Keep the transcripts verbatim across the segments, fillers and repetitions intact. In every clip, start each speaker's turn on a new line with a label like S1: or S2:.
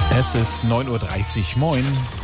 S1: Es ist neun Uhr dreißig. Moin.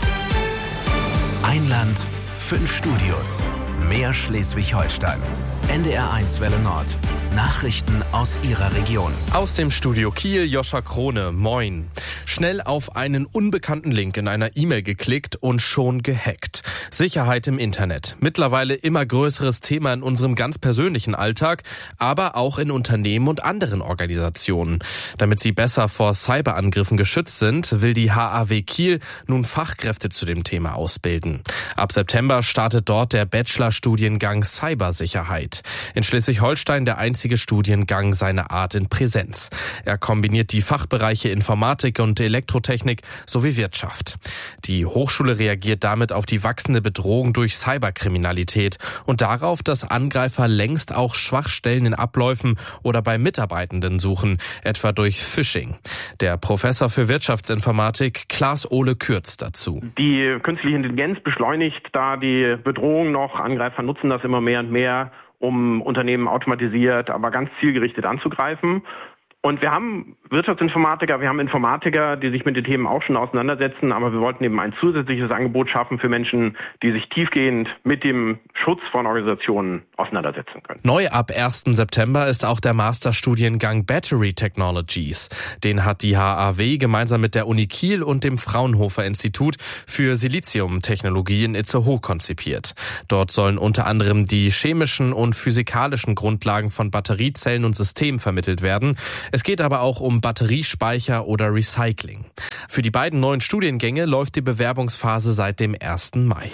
S2: Ein Land, fünf Studios. Mehr Schleswig-Holstein. N D R eins Welle Nord. Nachrichten aus Ihrer Region.
S3: Aus dem Studio Kiel, Joscha Krone. Moin. Schnell auf einen unbekannten Link in einer E-Mail geklickt und schon gehackt. Sicherheit im Internet. Mittlerweile immer größeres Thema in unserem ganz persönlichen Alltag, aber auch in Unternehmen und anderen Organisationen. Damit sie besser vor Cyberangriffen geschützt sind, will die H A W Kiel nun Fachkräfte zu dem Thema ausbilden. Ab September startet dort der Bachelorstudiengang Cybersicherheit. In Schleswig-Holstein der einzige Studiengang seiner Art in Präsenz. Er kombiniert die Fachbereiche Informatik und Elektrotechnik sowie Wirtschaft. Die Hochschule reagiert damit auf die wachsende Bedrohung durch Cyberkriminalität und darauf, dass Angreifer längst auch Schwachstellen in Abläufen oder bei Mitarbeitenden suchen, etwa durch Phishing. Der Professor für Wirtschaftsinformatik Klaas-Ole Kürz dazu.
S4: Die künstliche Intelligenz beschleunigt da die Bedrohung noch. Angreifer nutzen das immer mehr und mehr, um Unternehmen automatisiert, aber ganz zielgerichtet anzugreifen. Und wir haben Wirtschaftsinformatiker, wir haben Informatiker, die sich mit den Themen auch schon auseinandersetzen, aber wir wollten eben ein zusätzliches Angebot schaffen für Menschen, die sich tiefgehend mit dem Schutz von Organisationen auseinandersetzen können.
S3: Neu ab ersten September ist auch der Masterstudiengang Battery Technologies. Den hat die H A W gemeinsam mit der Uni Kiel und dem Fraunhofer Institut für Siliziumtechnologie in Itzehoe konzipiert. Dort sollen unter anderem die chemischen und physikalischen Grundlagen von Batteriezellen und Systemen vermittelt werden. Es geht aber auch um Batteriespeicher oder Recycling. Für die beiden neuen Studiengänge läuft die Bewerbungsphase seit dem ersten Mai.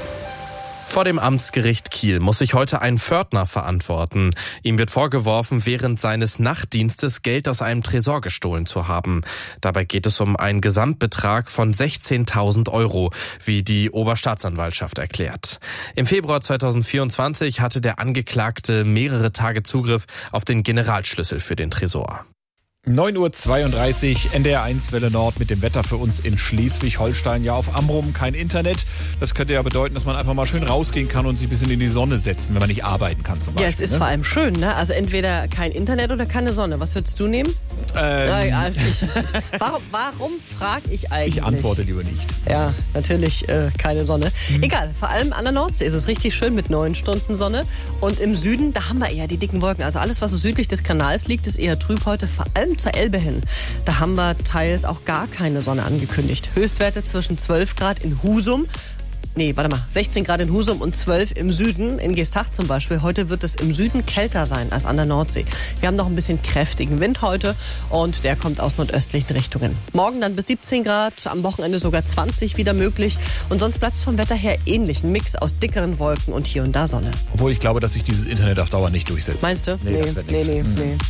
S3: Vor dem Amtsgericht Kiel muss sich heute ein Pförtner verantworten. Ihm wird vorgeworfen, während seines Nachtdienstes Geld aus einem Tresor gestohlen zu haben. Dabei geht es um einen Gesamtbetrag von sechzehntausend Euro, wie die Oberstaatsanwaltschaft erklärt. Im Februar zweitausendvierundzwanzig hatte der Angeklagte mehrere Tage Zugriff auf den Generalschlüssel für den Tresor.
S1: neun Uhr zweiunddreißig, N D R eins Welle Nord mit dem Wetter für uns in Schleswig-Holstein. Ja, auf Amrum kein Internet. Das könnte ja bedeuten, dass man einfach mal schön rausgehen kann und sich ein bisschen in die Sonne setzen, wenn man nicht arbeiten kann zum Beispiel.
S5: Ja, es ist
S1: ne?
S5: vor allem schön, ne? Also entweder kein Internet oder keine Sonne. Was würdest du nehmen?
S1: Ähm,
S5: Ja, ich, ich, warum warum frage ich eigentlich?
S1: Ich antworte lieber nicht.
S5: Ja, natürlich äh, keine Sonne. Mhm. Egal, vor allem an der Nordsee ist es richtig schön mit neun Stunden Sonne. Und im Süden, da haben wir eher die dicken Wolken. Also alles, was so südlich des Kanals liegt, ist eher trüb heute, vor allem zur Elbe hin. Da haben wir teils auch gar keine Sonne angekündigt. Höchstwerte zwischen zwölf Grad in Husum. Nee, warte mal, sechzehn Grad in Husum und zwölf im Süden, in Geesthacht zum Beispiel. Heute wird es im Süden kälter sein als an der Nordsee. Wir haben noch ein bisschen kräftigen Wind heute und der kommt aus nordöstlichen Richtungen. Morgen dann bis siebzehn Grad, am Wochenende sogar zwanzig wieder möglich. Und sonst bleibt es vom Wetter her ähnlich. Ein Mix aus dickeren Wolken und hier und da Sonne.
S1: Obwohl ich glaube, dass sich dieses Internet auf Dauer nicht durchsetzt.
S5: Meinst du?
S1: Nee, das wird nix.
S5: nee, nee,
S1: Mhm.
S5: nee.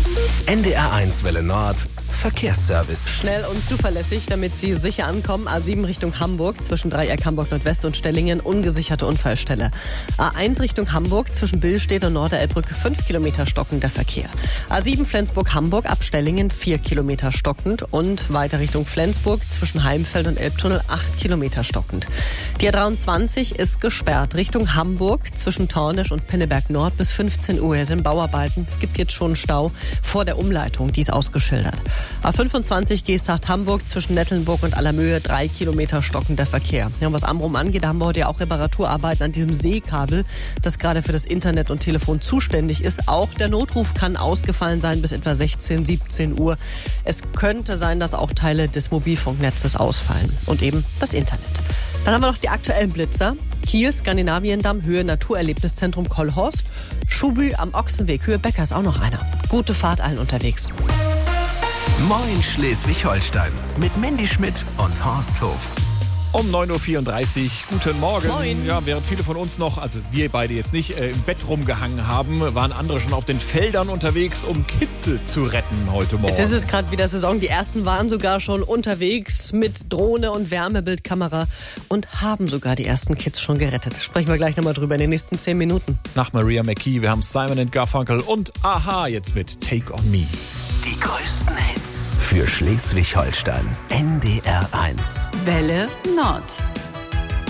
S2: N D R eins Welle Nord. Verkehrsservice.
S5: Schnell und zuverlässig, damit Sie sicher ankommen. A sieben Richtung Hamburg, zwischen Dreieck Hamburg Nordwest und Stellingen, ungesicherte Unfallstelle. A eins Richtung Hamburg, zwischen Billstedt und Norderelbbrücke, fünf Kilometer stockender Verkehr. A sieben Flensburg-Hamburg, ab Stellingen, vier Kilometer stockend. Und weiter Richtung Flensburg, zwischen Heimfeld und Elbtunnel, acht Kilometer stockend. Die A dreiundzwanzig ist gesperrt, Richtung Hamburg, zwischen Tornisch und Pinneberg Nord bis fünfzehn Uhr. Es sind Bauarbeiten, es gibt jetzt schon Stau vor der Umleitung, die ist ausgeschildert. A fünfundzwanzig Geesthacht-Hamburg, zwischen Nettelnburg und Allermöhe, drei Kilometer stockender Verkehr. Ja, was Amrum angeht, da haben wir heute ja auch Reparaturarbeiten an diesem Seekabel, das gerade für das Internet und Telefon zuständig ist. Auch der Notruf kann ausgefallen sein bis etwa sechzehn, siebzehn Uhr. Es könnte sein, dass auch Teile des Mobilfunknetzes ausfallen und eben das Internet. Dann haben wir noch die aktuellen Blitzer. Kiel, Skandinaviendamm, Höhe Naturerlebniszentrum Kollhorst. Schubü am Ochsenweg, Höhe Becker ist auch noch einer. Gute Fahrt allen unterwegs.
S2: Moin Schleswig-Holstein mit Mandy Schmidt und Horst Hof.
S1: Um neun Uhr vierunddreißig, guten Morgen.
S5: Moin.
S1: Ja, während viele von uns noch, also wir beide jetzt nicht, äh, im Bett rumgehangen haben, waren andere schon auf den Feldern unterwegs, um Kitze zu retten heute Morgen.
S5: Es ist es gerade wieder Saison. Die ersten waren sogar schon unterwegs mit Drohne und Wärmebildkamera und haben sogar die ersten Kids schon gerettet. Sprechen wir gleich nochmal drüber in den nächsten zehn Minuten.
S1: Nach Maria McKee, wir haben Simon and Garfunkel und Aha jetzt mit Take on Me.
S2: Die größten Hits für Schleswig-Holstein. N D R eins.
S6: Welle Nord.